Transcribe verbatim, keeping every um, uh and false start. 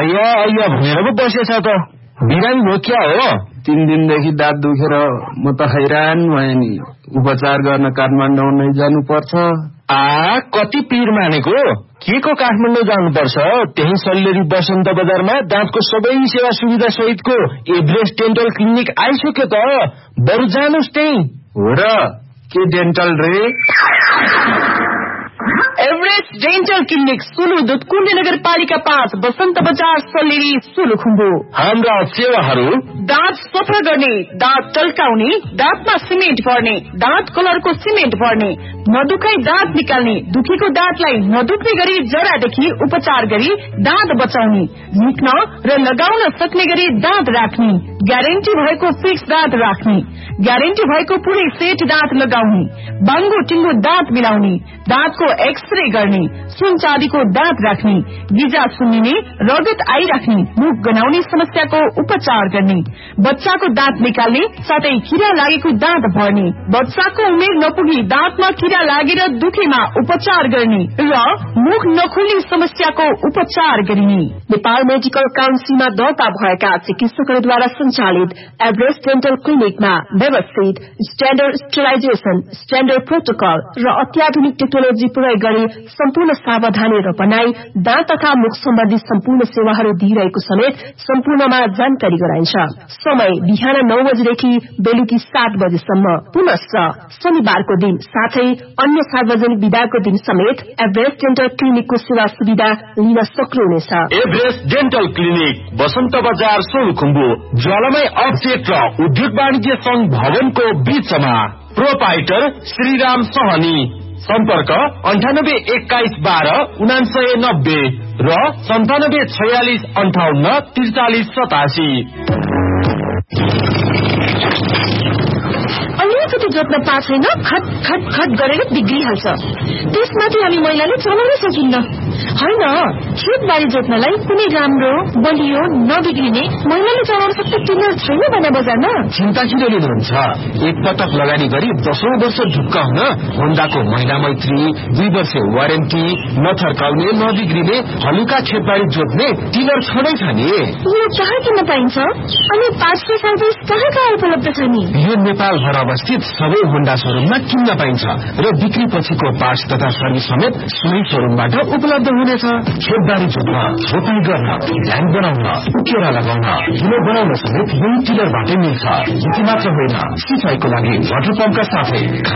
आइया आइया भनेर पो बसेछ त। बिरामी हो क्या हो? तीन दिनदेखि दाँत दुखेर म त हैरान भएँ नि। उपचार गर्न काठमाडौँ नै जानुपर्छ। आ कति पीर मानेको? के को काठमाडौँ जानुपर्छ? त्यही सल्लेरी बसन्त बजारमा दाँतको सबै सेवा सुविधा सहितको एभरेस्ट डेन्टल क्लिनिक आइसक्यो त। बरु जानुस् त्यही। हो र? के डेन्टल रे? एभरेस्ट डेन्टल क्लिनिक सुलुदुत कुण्ड नगरपालिका पाँच बसन्त बजार सल्लेरी सोलुखुम्बु। हाम्रा सेवाहरू: दाँत सफा गर्ने, दाँत टल्काउने, दाँतमा सिमेन्ट भर्ने, दाँत कलरको सिमेन्ट भर्ने, नदुखाई दाँत निकाल्ने, दुखेको दाँतलाई नदुख्ने गरी जरादेखि उपचार गरी दाँत बचाउने, निक्न र लगाउन सक्ने गरी दाँत राख्ने, ग्यारेन्टी भएको फिक्स दाँत राख्ने, ग्यारेन्टी भएको पुरै सेट दाँत लगाउने, बाङ्गो टिङ्गो दाँत मिलाउने, दाँतको एक्सरे गर्ने, सुन चाँदीको दाँत राख्ने, गिजा सुन्निने, रगत आइराख्ने, मुख गनाउने समस्याको उपचार गर्ने, बच्चाको दाँत निकाल्ने साथै किरा लागेको दाँत भर्ने, बच्चाको उमेर नपुगी दाँतमा किरा लागेर दुखेमा उपचार गर्ने र मुख नखुल्ने समस्याको उपचार गरिने। नेपाल मेडिकल काउन्सिलमा दर्ता भएका चिकित्सकहरूद्वारा सञ्चालित एभरेस्ट डेन्टल क्लिनिकमा व्यवस्थित स्ट्याण्डर्ड स्टेलाइजेसन, स्ट्याण्डर्ड प्रोटोकल र अत्याधुनिक टेक्नोलोजी प्रयोग गरी सम्पूर्ण सावधानी र बनाई दाँत तथा मुख सम्बन्धी सम्पूर्ण सेवाहरू दिइरहेको समेत सम्पूर्णमा जानकारी गराइन्छ। समय बिहान नौ बजेदेखि बेलुकी सात बजेसम्म। पुनश्च शनिबारको दिन साथै अन्य सार्वजनिक विदाको दिन समेत एभरेस्ट डेन्टल क्लिनिकको सेवा सुविधा लिन सक्नुहुनेछ। एभरेस्ट डेन्टल क्लिनिक बसन्त बजार सोलुखुम्बु, ज्वालामय अफसेट र उद्योग वाणिज्य संघ भवनको बीचमा। प्रोपाइटर श्रीराम सहनी। सम्पर्क अन्ठानब्बे एक्काइस बाह्र उनासय नब्बे र सन्तानब्बे छयालिस अन्ठाउन्न त्रिचालिस सतासी। अलिकति जोत्न पाएको छैन, खट खट खट गरेर बिग्रिहाल्छ। त्यसमाथि हामी महिलाले चलाउन सकिन्न। होइन, खेतबारी जोत्नलाई कुनै राम्रो बलियो नबिग्रिने महिलाले चलाउन सक्ने टिलर छैन भने बजारमा। चिन्ता किन लिनुहुन्छ? एक पटक लगानी गरी दशौं वर्ष ढुक्क हुन होन्डाको महिला मैत्री, दुई वर्ष वारेन्टी, नथर्काउने नबिग्रिने हलुका खेतबारी जोत्ने टिलर छँदैछ नि। यो कहाँ किन्न पाइन्छ? अनि पाँच सर्भिस कहाँ कहाँ उपलब्ध छ नि? यो नेपाल भर अवस्थित सबै होन्डा शोरूममा किन्न पाइन्छ र बिक्री पछिको पार्ट्स तथा सर्भिस समेत सोही शोरूमबाट उपलब्ध हुनेछ। खेतबारी जोत्न, रोपाई गर्न, ध्यान बनाउन, उकेरा लगाउन, हिलो बनाउन समेत यही टिलरबाटै मिल्छ। यति मात्र होइन, सिंचाइको लागि वाटर पम्पका साथै